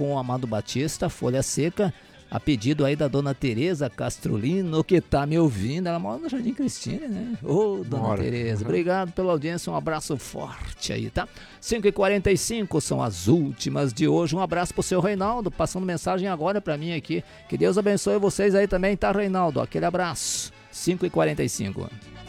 com o Amado Batista, Folha Seca, a pedido aí da dona Tereza Castrolino, que tá me ouvindo. Ela mora no Jardim Cristine, né? Ô, dona Tereza, obrigado pela audiência, um abraço forte aí, tá? 5h45 são as últimas de hoje. Um abraço pro seu Reinaldo, passando mensagem agora pra mim aqui. Que Deus abençoe vocês aí também, tá, Reinaldo? Aquele abraço. 5h45.